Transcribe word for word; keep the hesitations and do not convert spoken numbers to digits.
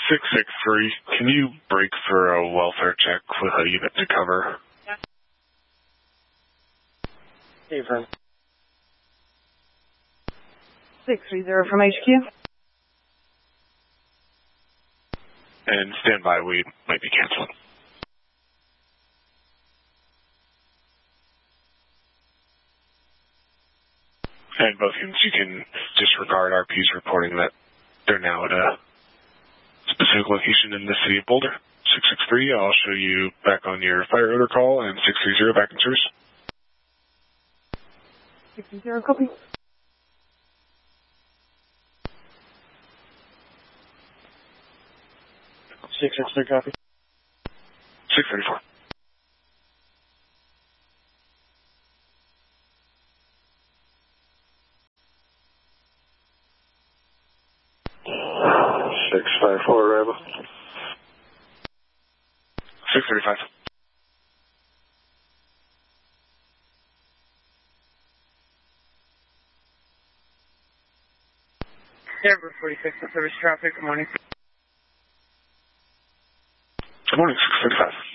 six six three, can you break for a welfare check with a unit to cover? Hey, firm. six three zero from H Q. And stand by, we might be canceling. And both units, you can disregard R P's reporting that they're now at a specific location in the city of Boulder. six six three, I'll show you back on your fire order call, and six three zero back in service. six three zero, copy. six six three, copy. six thirty-four. six five four, arrival. six thirty-five. Denver forty-six, service traffic, good morning. Good morning, six thirty-five.